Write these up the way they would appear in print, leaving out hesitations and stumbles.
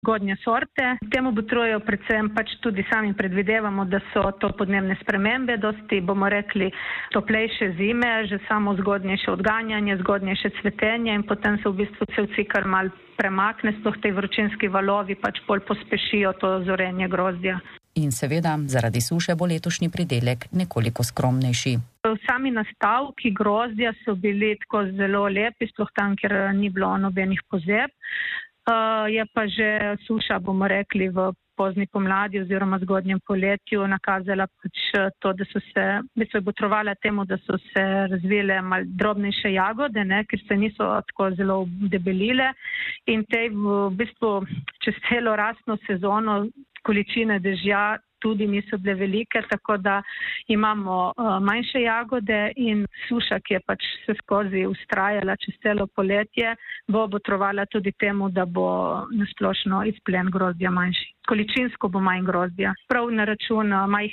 zgodnje sorte. Temu botrujejo predvsem tudi sami predvidevamo, da so to podnebne spremembe, dosti bomo rekli toplejše zime, že samo zgodnejše odganjanje, zgodnejše cvetenje in potem se v bistvu cel cikl mal premakne, sploh tej vročinski valovi bolj pospešijo to zorenje grozdja. In seveda, zaradi suše bo letošnji pridelek nekoliko skromnejši. Sami nastavki grozdja so bili tako zelo lepi, sploh tam, ker ni bilo nobenih pozeb. Je pa že suša, bomo rekli, v pozni pomladi oziroma zgodnjem poletju nakazala to, da so se botrovala temu, da so se razvile mal drobnejše jagode, ker se niso tako zelo debelile in tej v bistvu čez celo rastno sezono količine dežja tudi niso bile velike, tako da imamo manjše jagode in suša, ki je se skozi ustrajala čez celo poletje, bo botrovala tudi temu, da bo nasplošno izplen grozdja manjši. Količinsko bo manj grozdja, prav na račun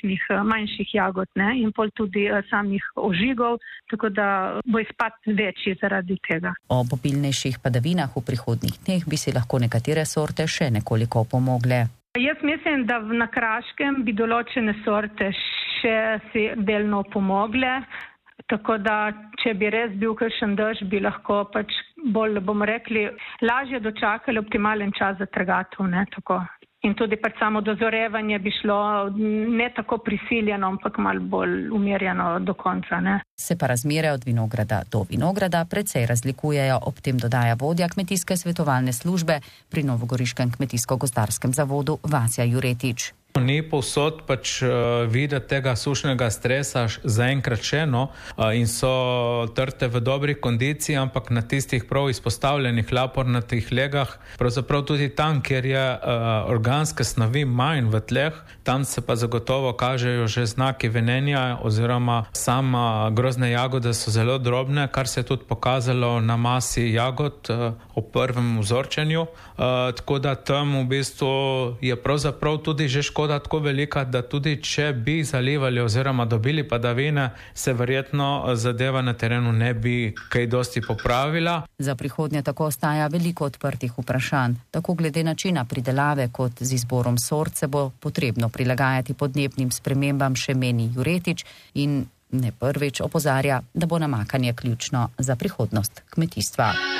manjših jagod in pol tudi samih ožigov, tako da bo izpad večji zaradi tega. O obilnejših padavinah v prihodnjih dneh bi si lahko nekatere sorte še nekoliko opomogle. Jaz mislim, da na Kraškem bi določene sorte še si delno pomogle, tako da če bi res bil kakšen dež, bi lahko bolj, bomo rekli, lažje dočakali optimalen čas za trgatev, tako. In tudi samo dozorevanje bi šlo ne tako prisiljeno, ampak malo bolj umirjeno do konca. Se pa razmere od vinograda do vinograda precej razlikujejo, ob tem dodaja vodja kmetijske svetovalne službe pri Novogoriškem kmetijsko-gozdarskem zavodu Vasja Juretič. Ni povsod videti tega sušnega stresa zaenkrat še, in so trte v dobri kondiciji, ampak na tistih prav izpostavljenih lapornatih legah, pravzaprav tudi tam, kjer je organske snovi manj v tleh, tam se pa zagotovo kažejo že znaki venenja oziroma sama grozne jagode so zelo drobne, kar se je tudi pokazalo na masi jagod ob prvem vzorčenju, tako da tam v bistvu je pravzaprav tudi že škoda tako velika, da tudi če bi zalivali oziroma dobili padavine, se verjetno zadeva na terenu ne bi kaj dosti popravila. Za prihodnje tako ostaja veliko odprtih vprašanj. Tako glede načina pridelave kot z izborom sort se bo potrebno prilagajati podnebnim spremembam, še meni Juretič, in ne prvič opozarja, da bo namakanje ključno za prihodnost kmetijstva.